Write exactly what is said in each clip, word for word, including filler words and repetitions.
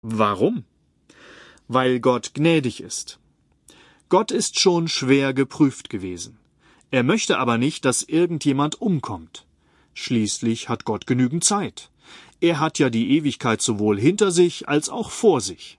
Warum? Weil Gott gnädig ist. Gott ist schon schwer geprüft gewesen. Er möchte aber nicht, dass irgendjemand umkommt. Schließlich hat Gott genügend Zeit. Er hat ja die Ewigkeit sowohl hinter sich als auch vor sich.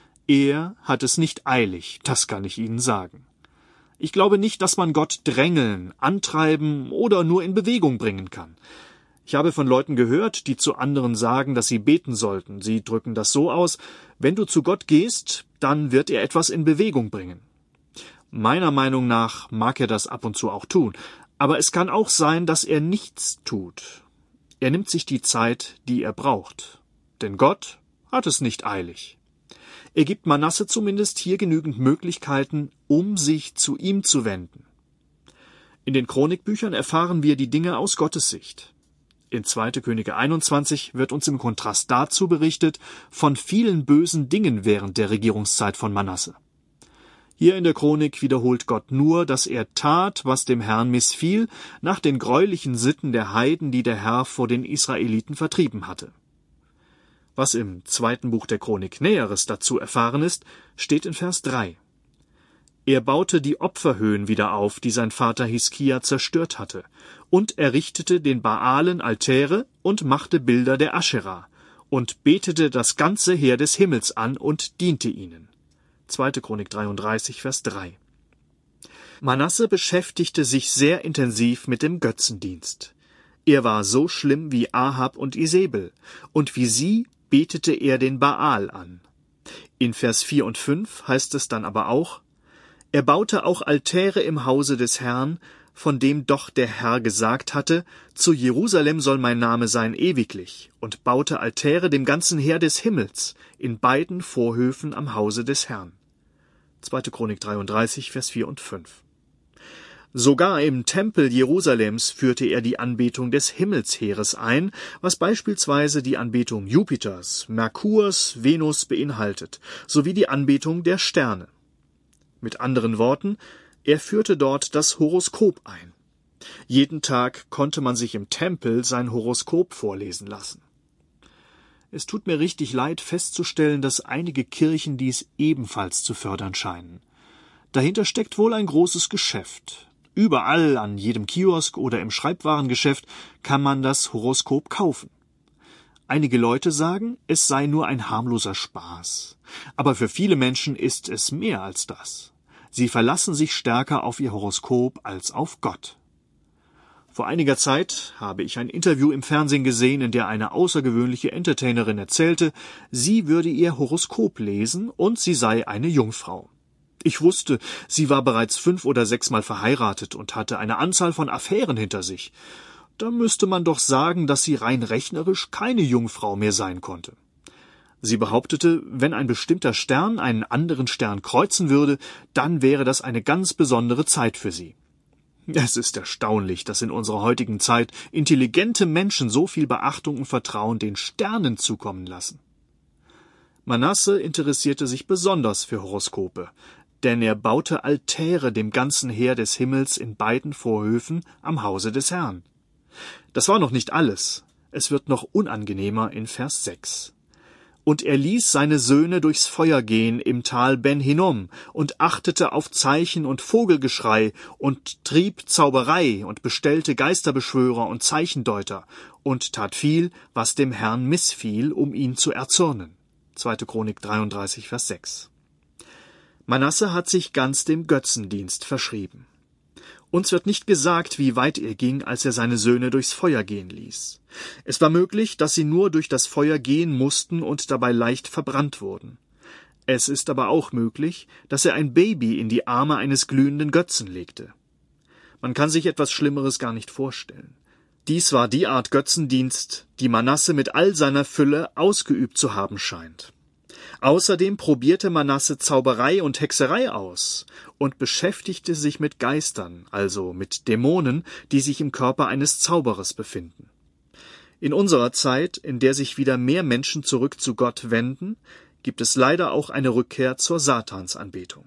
Er hat es nicht eilig, das kann ich Ihnen sagen. Ich glaube nicht, dass man Gott drängeln, antreiben oder nur in Bewegung bringen kann. Ich habe von Leuten gehört, die zu anderen sagen, dass sie beten sollten. Sie drücken das so aus: Wenn du zu Gott gehst, dann wird er etwas in Bewegung bringen. Meiner Meinung nach mag er das ab und zu auch tun, aber es kann auch sein, dass er nichts tut. Er nimmt sich die Zeit, die er braucht. Denn Gott hat es nicht eilig. Er gibt Manasse zumindest hier genügend Möglichkeiten, um sich zu ihm zu wenden. In den Chronikbüchern erfahren wir die Dinge aus Gottes Sicht. In zweiter Könige einundzwanzig wird uns im Kontrast dazu berichtet von vielen bösen Dingen während der Regierungszeit von Manasse. Hier in der Chronik wiederholt Gott nur, dass er tat, was dem Herrn missfiel, nach den greulichen Sitten der Heiden, die der Herr vor den Israeliten vertrieben hatte. Was im zweiten Buch der Chronik Näheres dazu erfahren ist, steht in Vers drei. Er baute die Opferhöhen wieder auf, die sein Vater Hiskia zerstört hatte, und errichtete den Baalen Altäre und machte Bilder der Aschera und betete das ganze Heer des Himmels an und diente ihnen. zweite Chronik dreiunddreißig, Vers drei. Manasse beschäftigte sich sehr intensiv mit dem Götzendienst. Er war so schlimm wie Ahab und Isebel, und wie sie betete er den Baal an. In Vers vier und fünf heißt es dann aber auch: Er baute auch Altäre im Hause des Herrn, von dem doch der Herr gesagt hatte, zu Jerusalem soll mein Name sein ewiglich, und baute Altäre dem ganzen Heer des Himmels in beiden Vorhöfen am Hause des Herrn. zweite Chronik dreiunddreißig, Vers vier und fünf. Sogar im Tempel Jerusalems führte er die Anbetung des Himmelsheeres ein, was beispielsweise die Anbetung Jupiters, Merkurs, Venus beinhaltet, sowie die Anbetung der Sterne. Mit anderen Worten, er führte dort das Horoskop ein. Jeden Tag konnte man sich im Tempel sein Horoskop vorlesen lassen. Es tut mir richtig leid, festzustellen, dass einige Kirchen dies ebenfalls zu fördern scheinen. Dahinter steckt wohl ein großes Geschäft. Überall, an jedem Kiosk oder im Schreibwarengeschäft kann man das Horoskop kaufen. Einige Leute sagen, es sei nur ein harmloser Spaß. Aber für viele Menschen ist es mehr als das. Sie verlassen sich stärker auf ihr Horoskop als auf Gott. Vor einiger Zeit habe ich ein Interview im Fernsehen gesehen, in der eine außergewöhnliche Entertainerin erzählte, sie würde ihr Horoskop lesen und sie sei eine Jungfrau. Ich wusste, sie war bereits fünf oder sechsmal verheiratet und hatte eine Anzahl von Affären hinter sich. Da müsste man doch sagen, dass sie rein rechnerisch keine Jungfrau mehr sein konnte. Sie behauptete, wenn ein bestimmter Stern einen anderen Stern kreuzen würde, dann wäre das eine ganz besondere Zeit für sie. Es ist erstaunlich, dass in unserer heutigen Zeit intelligente Menschen so viel Beachtung und Vertrauen den Sternen zukommen lassen. Manasse interessierte sich besonders für Horoskope, denn er baute Altäre dem ganzen Heer des Himmels in beiden Vorhöfen am Hause des Herrn. Das war noch nicht alles. Es wird noch unangenehmer in Vers sechs. Und er ließ seine Söhne durchs Feuer gehen im Tal Ben Hinnom und achtete auf Zeichen und Vogelgeschrei und trieb Zauberei und bestellte Geisterbeschwörer und Zeichendeuter und tat viel, was dem Herrn missfiel, um ihn zu erzürnen. zweite Chronik dreiunddreißig, Vers sechs. Manasse hat sich ganz dem Götzendienst verschrieben. Uns wird nicht gesagt, wie weit er ging, als er seine Söhne durchs Feuer gehen ließ. Es war möglich, dass sie nur durch das Feuer gehen mussten und dabei leicht verbrannt wurden. Es ist aber auch möglich, dass er ein Baby in die Arme eines glühenden Götzen legte. Man kann sich etwas Schlimmeres gar nicht vorstellen. Dies war die Art Götzendienst, die Manasse mit all seiner Fülle ausgeübt zu haben scheint. Außerdem probierte Manasse Zauberei und Hexerei aus und beschäftigte sich mit Geistern, also mit Dämonen, die sich im Körper eines Zauberers befinden. In unserer Zeit, in der sich wieder mehr Menschen zurück zu Gott wenden, gibt es leider auch eine Rückkehr zur Satansanbetung.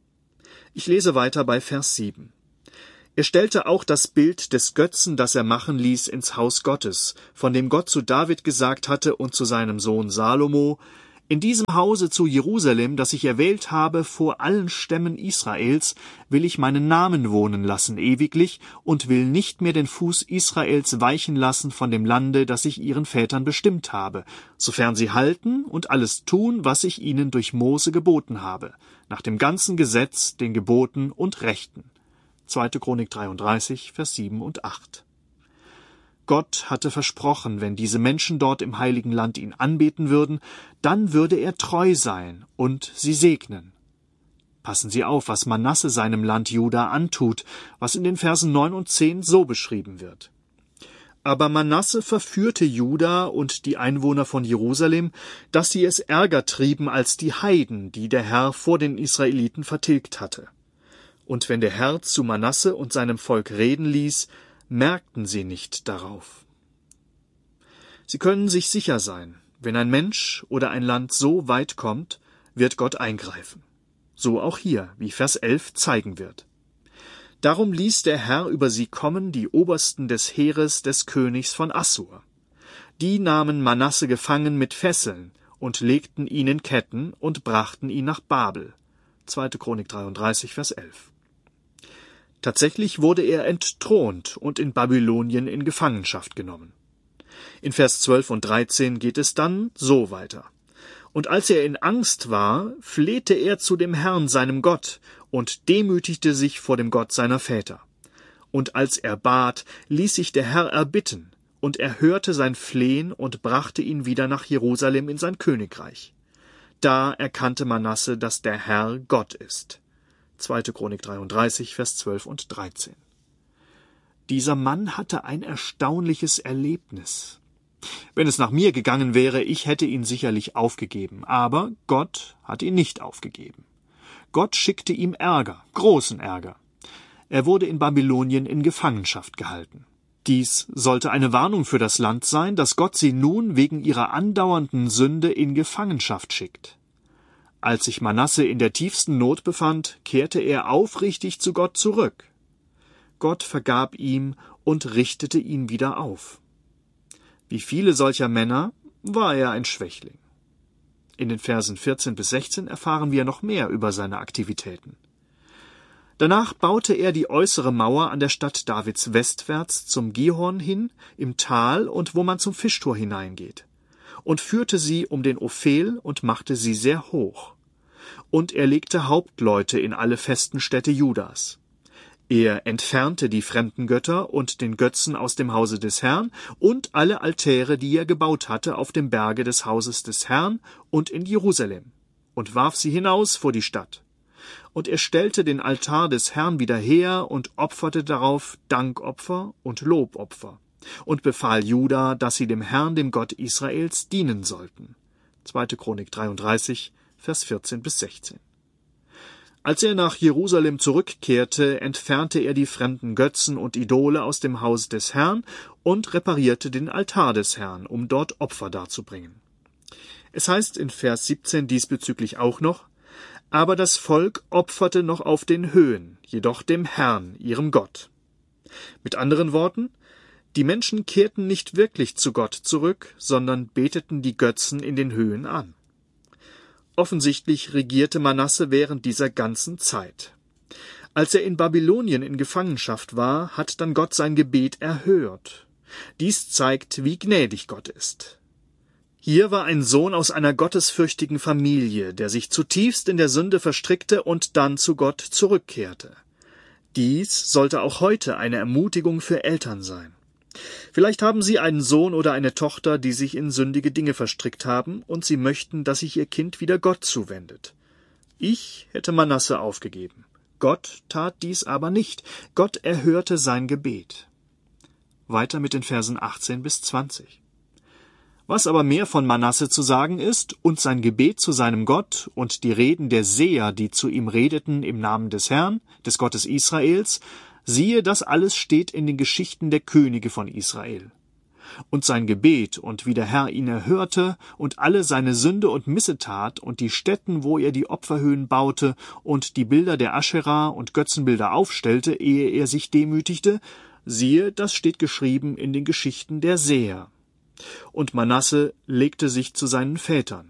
Ich lese weiter bei Vers sieben. Er stellte auch das Bild des Götzen, das er machen ließ, ins Haus Gottes, von dem Gott zu David gesagt hatte und zu seinem Sohn Salomo: In diesem Hause zu Jerusalem, das ich erwählt habe vor allen Stämmen Israels, will ich meinen Namen wohnen lassen ewiglich und will nicht mehr den Fuß Israels weichen lassen von dem Lande, das ich ihren Vätern bestimmt habe, sofern sie halten und alles tun, was ich ihnen durch Mose geboten habe, nach dem ganzen Gesetz, den Geboten und Rechten. zweite. Chronik dreiunddreißig, Vers sieben und acht. Gott hatte versprochen, wenn diese Menschen dort im heiligen Land ihn anbeten würden, dann würde er treu sein und sie segnen. Passen Sie auf, was Manasse seinem Land Juda antut, was in den Versen neun und zehn so beschrieben wird. Aber Manasse verführte Juda und die Einwohner von Jerusalem, dass sie es ärger trieben als die Heiden, die der Herr vor den Israeliten vertilgt hatte. Und wenn der Herr zu Manasse und seinem Volk reden ließ, merkten sie nicht darauf. Sie können sich sicher sein, wenn ein Mensch oder ein Land so weit kommt, wird Gott eingreifen. So auch hier, wie Vers elf zeigen wird. Darum ließ der Herr über sie kommen die Obersten des Heeres des Königs von Assur. Die nahmen Manasse gefangen mit Fesseln und legten ihn in Ketten und brachten ihn nach Babel. zweite. Chronik dreiunddreißig, Vers elf. Tatsächlich wurde er entthront und in Babylonien in Gefangenschaft genommen. In Vers zwölf und dreizehn geht es dann so weiter. Und als er in Angst war, flehte er zu dem Herrn, seinem Gott, und demütigte sich vor dem Gott seiner Väter. Und als er bat, ließ sich der Herr erbitten, und er hörte sein Flehen und brachte ihn wieder nach Jerusalem in sein Königreich. Da erkannte Manasse, dass der Herr Gott ist. zweite. Chronik dreiunddreißig, Vers zwölf und dreizehn. Dieser Mann hatte ein erstaunliches Erlebnis. Wenn es nach mir gegangen wäre, ich hätte ihn sicherlich aufgegeben, aber Gott hat ihn nicht aufgegeben. Gott schickte ihm Ärger, großen Ärger. Er wurde in Babylonien in Gefangenschaft gehalten. Dies sollte eine Warnung für das Land sein, dass Gott sie nun wegen ihrer andauernden Sünde in Gefangenschaft schickt. Als sich Manasse in der tiefsten Not befand, kehrte er aufrichtig zu Gott zurück. Gott vergab ihm und richtete ihn wieder auf. Wie viele solcher Männer war er ein Schwächling. In den Versen vierzehn bis sechzehn erfahren wir noch mehr über seine Aktivitäten. Danach baute er die äußere Mauer an der Stadt Davids westwärts zum Gihon hin, im Tal und wo man zum Fischtor hineingeht, und führte sie um den Ophel und machte sie sehr hoch. Und er legte Hauptleute in alle festen Städte Judas. Er entfernte die fremden Götter und den Götzen aus dem Hause des Herrn und alle Altäre, die er gebaut hatte, auf dem Berge des Hauses des Herrn und in Jerusalem, und warf sie hinaus vor die Stadt. Und er stellte den Altar des Herrn wieder her und opferte darauf Dankopfer und Lobopfer und befahl Juda, dass sie dem Herrn, dem Gott Israels, dienen sollten. zweite. Chronik dreiunddreißig, Vers vierzehn bis sechzehn. Als er nach Jerusalem zurückkehrte, entfernte er die fremden Götzen und Idole aus dem Haus des Herrn und reparierte den Altar des Herrn, um dort Opfer darzubringen. Es heißt in Vers siebzehn diesbezüglich auch noch: Aber das Volk opferte noch auf den Höhen, jedoch dem Herrn, ihrem Gott. Mit anderen Worten, die Menschen kehrten nicht wirklich zu Gott zurück, sondern beteten die Götzen in den Höhen an. Offensichtlich regierte Manasse während dieser ganzen Zeit. Als er in Babylonien in Gefangenschaft war, hat dann Gott sein Gebet erhört. Dies zeigt, wie gnädig Gott ist. Hier war ein Sohn aus einer gottesfürchtigen Familie, der sich zutiefst in der Sünde verstrickte und dann zu Gott zurückkehrte. Dies sollte auch heute eine Ermutigung für Eltern sein. Vielleicht haben Sie einen Sohn oder eine Tochter, die sich in sündige Dinge verstrickt haben, und Sie möchten, dass sich Ihr Kind wieder Gott zuwendet. Ich hätte Manasse aufgegeben. Gott tat dies aber nicht. Gott erhörte sein Gebet. Weiter mit den Versen achtzehn bis zwanzig. Was aber mehr von Manasse zu sagen ist, und sein Gebet zu seinem Gott und die Reden der Seher, die zu ihm redeten im Namen des Herrn, des Gottes Israels, siehe, das alles steht in den Geschichten der Könige von Israel. Und sein Gebet und wie der Herr ihn erhörte und alle seine Sünde und Missetat und die Stätten, wo er die Opferhöhen baute und die Bilder der Aschera und Götzenbilder aufstellte, ehe er sich demütigte, siehe, das steht geschrieben in den Geschichten der Seher. Und Manasse legte sich zu seinen Vätern.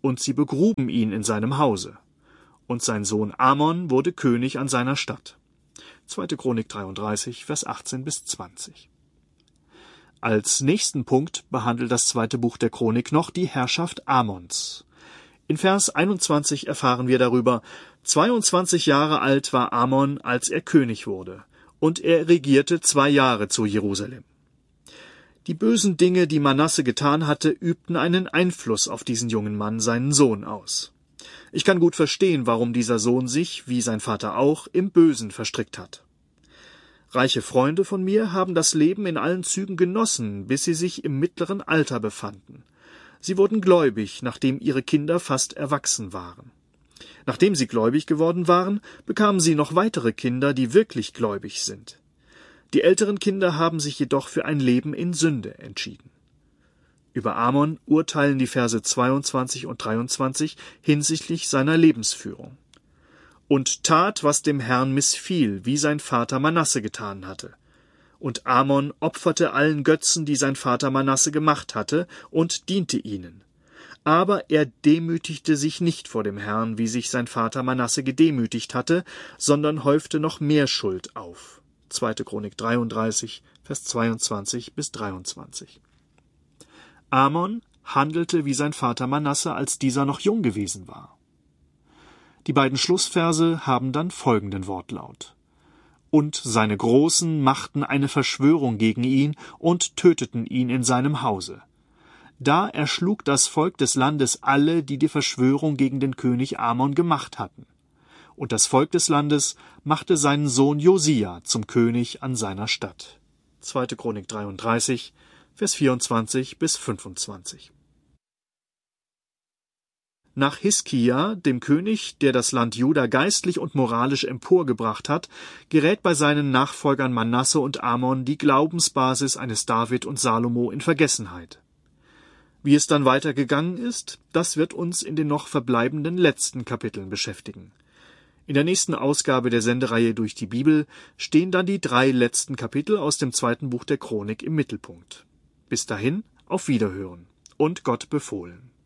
und sie begruben ihn in seinem Hause. Und sein Sohn Amon wurde König an seiner Stadt. zweite Chronik dreiunddreißig, Vers achtzehn bis zwanzig. Als nächsten Punkt behandelt das zweite Buch der Chronik noch die Herrschaft Amons. In Vers einundzwanzig erfahren wir darüber: zweiundzwanzig Jahre alt war Amon, als er König wurde, und er regierte zwei Jahre zu Jerusalem. Die bösen Dinge, die Manasse getan hatte, übten einen Einfluss auf diesen jungen Mann, seinen Sohn, aus. Ich kann gut verstehen, warum dieser Sohn sich, wie sein Vater auch, im Bösen verstrickt hat. Reiche Freunde von mir haben das Leben in allen Zügen genossen, bis sie sich im mittleren Alter befanden. Sie wurden gläubig, nachdem ihre Kinder fast erwachsen waren. Nachdem sie gläubig geworden waren, bekamen sie noch weitere Kinder, die wirklich gläubig sind. Die älteren Kinder haben sich jedoch für ein Leben in Sünde entschieden. Über Amon urteilen die Verse zweiundzwanzig und dreiundzwanzig hinsichtlich seiner Lebensführung. Und tat, was dem Herrn missfiel, wie sein Vater Manasse getan hatte. Und Amon opferte allen Götzen, die sein Vater Manasse gemacht hatte, und diente ihnen. Aber er demütigte sich nicht vor dem Herrn, wie sich sein Vater Manasse gedemütigt hatte, sondern häufte noch mehr Schuld auf. zweite Chronik dreiunddreißig, Vers zweiundzwanzig bis dreiundzwanzig. Amon handelte wie sein Vater Manasse, als dieser noch jung gewesen war. Die beiden Schlussverse haben dann folgenden Wortlaut: Und seine Großen machten eine Verschwörung gegen ihn und töteten ihn in seinem Hause. Da erschlug das Volk des Landes alle, die die Verschwörung gegen den König Amon gemacht hatten. Und das Volk des Landes machte seinen Sohn Josia zum König an seiner Stadt. zweite Chronik dreiunddreißig, Vers vierundzwanzig bis fünfundzwanzig. Nach Hiskia, dem König, der das Land Juda geistlich und moralisch emporgebracht hat, gerät bei seinen Nachfolgern Manasse und Amon die Glaubensbasis eines David und Salomo in Vergessenheit. Wie es dann weitergegangen ist, das wird uns in den noch verbleibenden letzten Kapiteln beschäftigen. In der nächsten Ausgabe der Sendereihe Durch die Bibel stehen dann die drei letzten Kapitel aus dem zweiten Buch der Chronik im Mittelpunkt. Bis dahin, auf Wiederhören und Gott befohlen.